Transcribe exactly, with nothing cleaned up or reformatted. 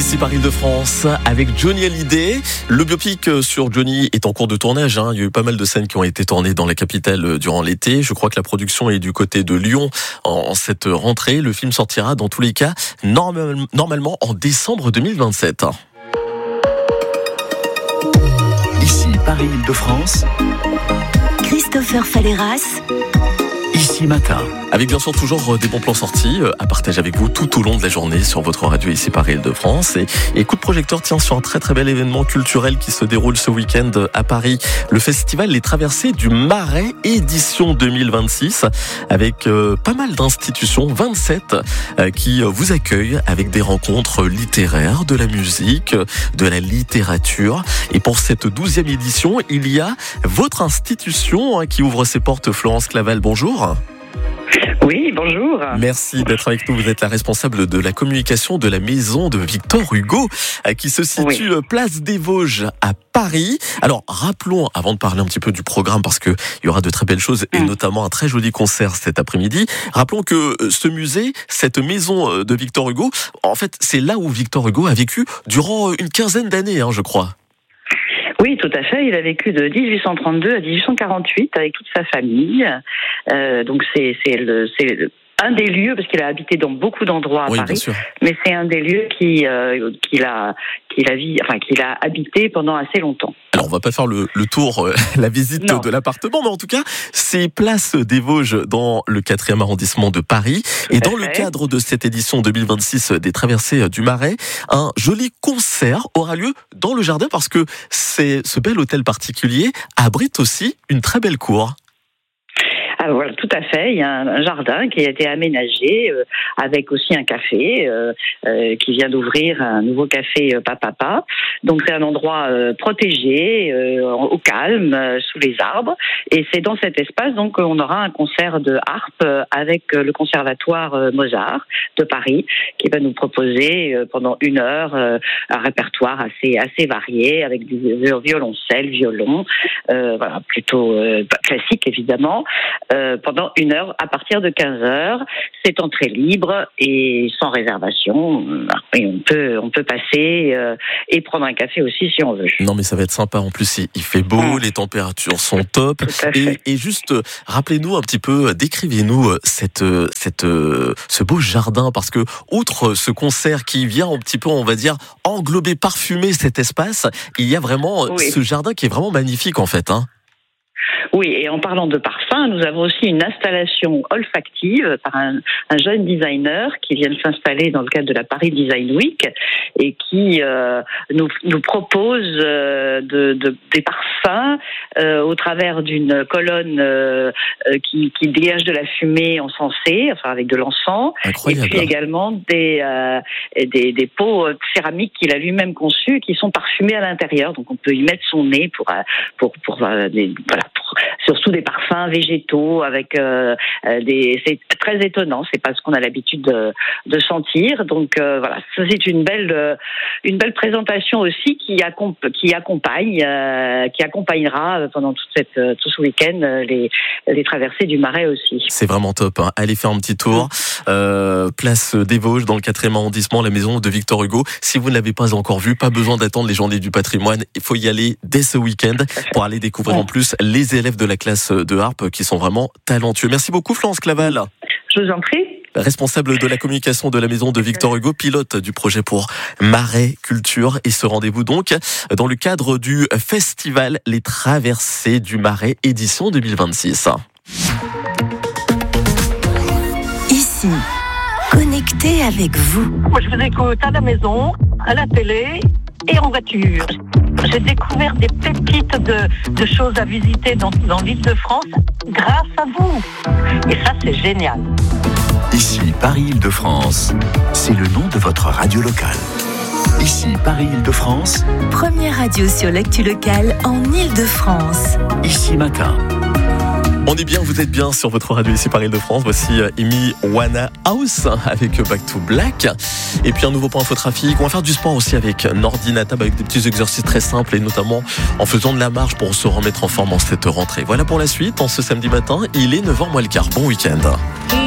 Ici Paris de France avec Johnny Hallyday. Le biopic sur Johnny est en cours de tournage. Hein. Il y a eu pas mal de scènes qui ont été tournées dans la capitale durant l'été. Je crois que la production est du côté de Lyon en cette rentrée. Le film sortira dans tous les cas normal, normalement en décembre deux mille vingt-sept. Ici Paris de France. Christopher Falleras. Ici Matin. Avec bien sûr toujours des bons plans sortis à partager avec vous tout au long de la journée sur votre radio Ici Paris de France. Et, et coup de projecteur tient sur un très très bel événement culturel qui se déroule ce week-end à Paris. Le festival Les Traversées du Marais, édition deux mille vingt-six, avec euh, pas mal d'institutions, vingt-sept, euh, qui vous accueillent avec des rencontres littéraires, de la musique, de la littérature. Et pour cette douzième édition, il y a votre institution hein, qui ouvre ses portes. Florence Clavel, bonjour. Oui, bonjour. Merci d'être avec nous. Vous êtes la responsable de la communication de la maison de Victor Hugo, qui se situe oui. place des Vosges à Paris. Alors, rappelons, avant de parler un petit peu du programme, parce qu'il y aura de très belles choses, et mmh. notamment un très joli concert cet après-midi, rappelons que ce musée, cette maison de Victor Hugo, en fait, c'est là où Victor Hugo a vécu durant une quinzaine d'années, hein, je crois. Oui, tout à fait. Il a vécu de dix-huit cent trente-deux à dix-huit cent quarante-huit avec toute sa famille. Euh, donc c'est c'est le c'est le, un des lieux, parce qu'il a habité dans beaucoup d'endroits à oui, Paris, mais c'est un des lieux qui euh, qu'il a qu'il a vie, enfin qu'il a habité pendant assez longtemps. Alors on va pas faire le, le tour, euh, la visite non. de l'appartement, mais en tout cas c'est place des Vosges dans le quatrième arrondissement de Paris. Tout et dans fait. le cadre de cette édition deux mille vingt-six des Traversées du Marais, un joli concert aura lieu dans le jardin parce que c'est ce bel hôtel particulier abrite aussi une très belle cour. Ah, voilà, tout à fait. Il y a un, un jardin qui a été aménagé euh, avec aussi un café euh, euh, qui vient d'ouvrir, un nouveau café euh, Papapa. Donc c'est un endroit euh, protégé, euh, au calme, euh, sous les arbres. Et c'est dans cet espace donc qu'on aura un concert de harpe euh, avec euh, le conservatoire euh, Mozart de Paris qui va nous proposer euh, pendant une heure euh, un répertoire assez assez varié avec du violoncelle, violon, euh, voilà plutôt euh, classique évidemment. Euh, pendant une heure à partir de quinze heures. C'est entrée libre et sans réservation. Et on peut, on peut passer euh, et prendre un café aussi si on veut. Non mais ça va être sympa. En plus, il fait beau, mmh. les températures sont top. Et, et juste, rappelez-nous un petit peu, décrivez-nous cette, cette, ce beau jardin. Parce que, outre ce concert qui vient un petit peu, on va dire, englober, parfumer cet espace, il y a vraiment oui. ce jardin qui est vraiment magnifique en fait, hein. Oui, et en parlant de parfum, nous avons aussi une installation olfactive par un, un jeune designer qui vient de s'installer dans le cadre de la Paris Design Week et qui euh, nous, nous propose euh, de, de, des parfums euh, au travers d'une colonne euh, qui, qui dégage de la fumée encensée, enfin avec de l'encens, Incroyable. Et puis également des, euh, des, des pots céramiques qu'il a lui-même conçus qui sont parfumés à l'intérieur. Donc on peut y mettre son nez pour, pour, pour, pour des, voilà, pour, surtout des parfums végétaux avec euh, des, c'est très étonnant, c'est pas ce qu'on a l'habitude de, de sentir. Donc euh, voilà, ça c'est une belle, euh, une belle présentation aussi qui, accomp- qui accompagne, euh, qui accompagnera pendant toute cette, tout ce week-end les, les traversées du Marais aussi. C'est vraiment top. Hein. Allez faire un petit tour. Euh, place des Vosges dans le quatrième arrondissement, la maison de Victor Hugo. Si vous ne l'avez pas encore vu, pas besoin d'attendre les journées du patrimoine. Il faut y aller dès ce week-end pour aller découvrir ouais. en plus les élèves de la classe de harpe qui sont vraiment talentueux. Merci beaucoup Florence Clavel. Je vous en prie. Responsable de la communication de la maison de Victor Hugo, pilote du projet pour Marais Culture. Et ce rendez-vous donc dans le cadre du festival Les Traversées du Marais, édition deux mille vingt-six. Ici, connecté avec vous. Moi je vous écoute à la maison, à la télé et en voiture. J'ai découvert des pépites de, de choses à visiter dans, dans l'île de France grâce à vous. Et ça, c'est génial. Ici, Paris-Île-de-France, c'est le nom de votre radio locale. Ici, Paris-Île-de-France. Première radio sur l'actu locale en Île-de-France. Ici Matin. On est bien, vous êtes bien sur votre radio ici Paris-Île-de-France. Voici Amy Winehouse avec Back to Black. Et puis un nouveau point info trafic. On va faire du sport aussi avec Nordinata avec des petits exercices très simples et notamment en faisant de la marche pour se remettre en forme en cette rentrée. Voilà pour la suite. En ce samedi matin, il est neuf heures moins le quart. Bon week-end.